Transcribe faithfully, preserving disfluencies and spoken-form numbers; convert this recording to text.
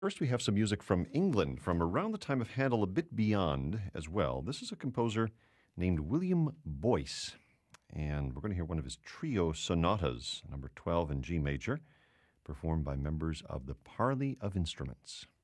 First, we have some music from England from around the time of Handel, a bit beyond as well. This is a composer named William Boyce, and we're going to hear one of his trio sonatas, number twelve in G major, performed by members of the Parley of Instruments.